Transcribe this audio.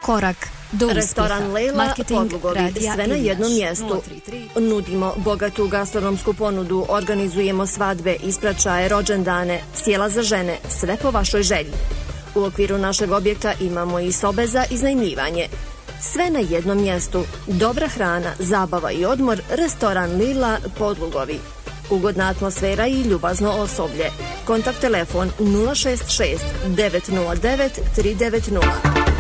korak do uspjeha. Restoran Lejla, Podlugovi, sve na jednom mjestu. Nudimo bogatu gastronomsku ponudu, organizujemo svadbe, ispraćaje, rođendane, sjela za žene, sve po vašoj želji. U okviru našeg objekta imamo i sobe za iznajmljivanje. Sve na jednom mjestu. Dobra hrana, zabava i odmor, restoran Lila, Podlugovi. Ugodna atmosfera i ljubazno osoblje. Kontakt telefon 066 909 390.